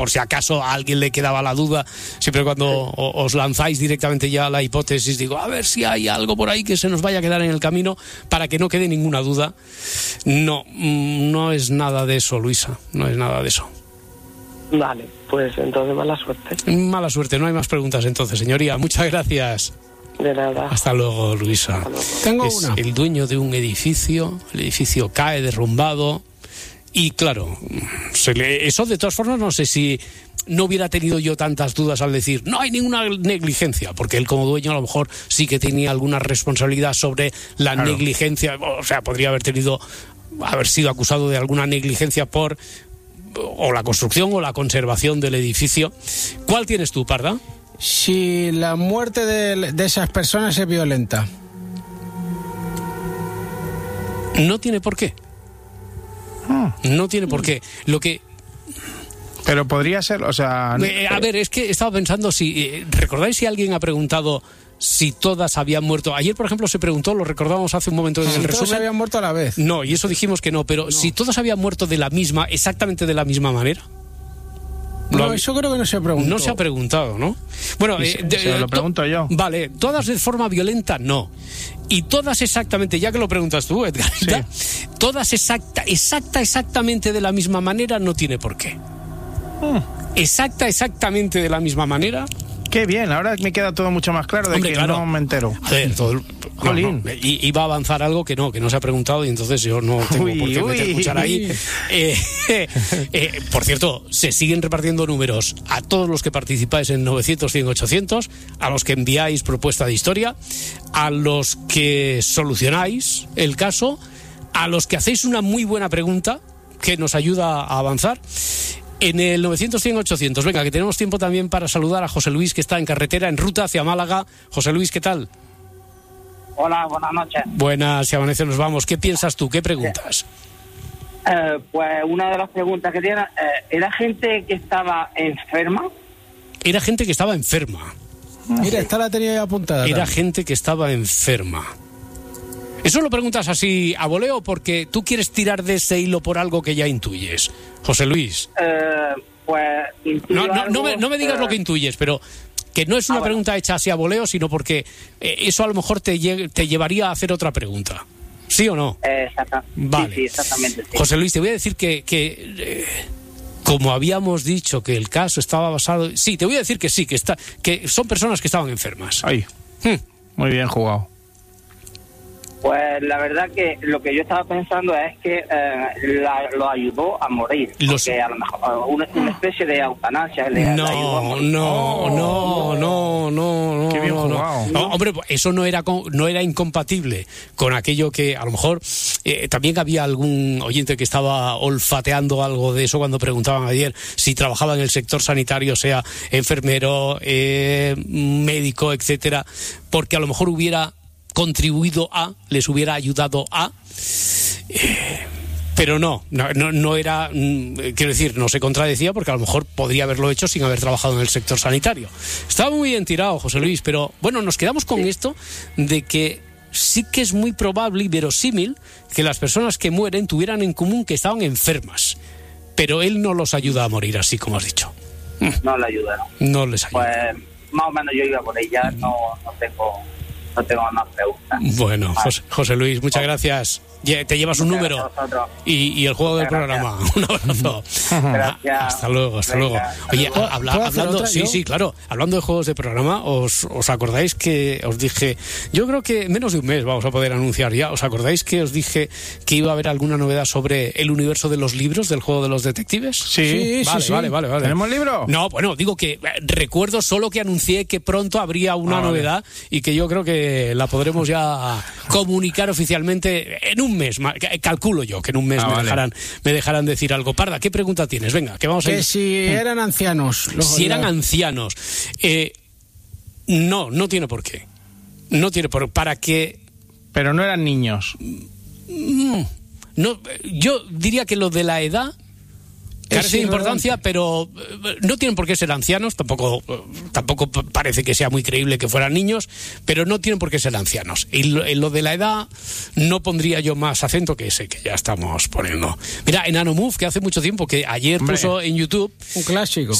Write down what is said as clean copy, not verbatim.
por si acaso a alguien le quedaba la duda, siempre cuando os lanzáis directamente ya a la hipótesis, digo, a ver si hay algo por ahí que se nos vaya a quedar en el camino, para que no quede ninguna duda. No es nada de eso, Luisa, no es nada de eso. Vale, pues entonces mala suerte. Mala suerte, no hay más preguntas entonces, señoría. Muchas gracias. De nada. Hasta luego, Luisa. Hasta luego. Tengo Es una. el dueño de un edificio, el edificio cae derrumbado y claro, eso de todas formas no sé si no hubiera tenido yo tantas dudas al decir no hay ninguna negligencia, porque él como dueño a lo mejor sí que tenía alguna responsabilidad sobre la negligencia, o sea, podría haber sido acusado de alguna negligencia por o la construcción o la conservación del edificio. ¿Cuál tienes tú, Parda? Si la muerte de esas personas es violenta. No tiene por qué. No tiene por qué. Lo que... Pero podría ser, o sea... a ver, es que estaba pensando si... ¿recordáis si alguien ha preguntado si todas habían muerto? Ayer, por ejemplo, se preguntó, lo recordamos hace un momento en el Si todos resumen. habían muerto a la vez. No, y eso dijimos que no, pero si todos habían muerto exactamente de la misma manera. No, eso creo que no se preguntó. No se ha preguntado, ¿no? Bueno, se lo pregunto yo. Vale, todas de forma violenta, no. Y todas exactamente, ya que lo preguntas tú, Edgar, Sí. todas exactamente de la misma manera, no tiene por qué. Exactamente de la misma manera. Qué bien, ahora me queda todo mucho más claro de Hombre, que claro. No me entero. A ver, Jolín. iba a avanzar algo que no se ha preguntado y entonces yo no tengo por qué meter cuchara ahí. Por cierto, se siguen repartiendo números a todos los que participáis en 900, 100, 800, a los que enviáis propuesta de historia, a los que solucionáis el caso, a los que hacéis una muy buena pregunta que nos ayuda a avanzar. En el 900, 100, 800. Venga, que tenemos tiempo también para saludar a José Luis, que está en carretera, en ruta hacia Málaga. José Luis, ¿qué tal? Hola, buenas noches. Buenas, si amanece nos vamos. ¿Qué piensas tú? ¿Qué preguntas? Pues una de las preguntas que tiene, ¿era gente que estaba enferma? Era gente que estaba enferma. Mira, esta la tenía ya apuntada. Era también. gente que estaba enferma. ¿Eso lo preguntas así a voleo porque tú quieres tirar de ese hilo por algo que ya intuyes? José Luis. Pues... No me digas lo que intuyes, pero que no es una pregunta hecha así a voleo, sino porque eso a lo mejor te llevaría a hacer otra pregunta. ¿Sí o no? Vale. Sí, exactamente. Sí. José Luis, te voy a decir que como habíamos dicho que el caso estaba basado... Sí, te voy a decir que sí, que son personas que estaban enfermas. Ay, muy bien jugado. Pues la verdad que lo que yo estaba pensando es que lo ayudó a morir. Porque a lo mejor una especie de eutanasia le ayudó a morir. No. Qué bien jugado. No, hombre, eso no era incompatible con aquello que a lo mejor también había algún oyente que estaba olfateando algo de eso cuando preguntaban ayer si trabajaba en el sector sanitario, sea enfermero, médico, etcétera, porque a lo mejor hubiera contribuido les hubiera ayudado pero no era, quiero decir, no se contradecía porque a lo mejor podría haberlo hecho sin haber trabajado en el sector sanitario. Estaba muy bien tirado, José Luis, pero bueno, nos quedamos con esto de que sí que es muy probable y verosímil que las personas que mueren tuvieran en común que estaban enfermas, pero él no los ayuda a morir, así como has dicho. No le ayudaron. No les ayuda. Pues más o menos yo iba por ella, no tengo más preguntas. Bueno, vale. José Luis, muchas gracias. Te llevas un número y el juego del programa. Un abrazo. Gracias. Hasta luego. Oye, hablando, sí, claro. Hablando de juegos de programa, ¿os acordáis que os dije? Yo creo que menos de un mes vamos a poder anunciar ya. ¿Os acordáis que os dije que iba a haber alguna novedad sobre el universo de los libros del juego de los detectives? Sí. Vale. ¿Tenemos libro? No, bueno, digo que recuerdo solo que anuncié que pronto habría una novedad y que yo creo que la podremos ya comunicar oficialmente en un mes. Calculo yo que en un mes me dejarán decir algo. Parda, ¿qué pregunta tienes? Venga, que vamos a ir. Que si eran ancianos. Si eran ancianos. No tiene por qué. No tiene por qué. ¿Para qué? Pero no eran niños. No, yo diría que lo de la edad Carece de importancia, pero no tienen por qué ser ancianos, tampoco parece que sea muy creíble que fueran niños, pero no tienen por qué ser ancianos. Y en lo de la edad no pondría yo más acento que ese que ya estamos poniendo. Mira, Enano Move, que hace mucho tiempo, que ayer puso en YouTube... Un clásico.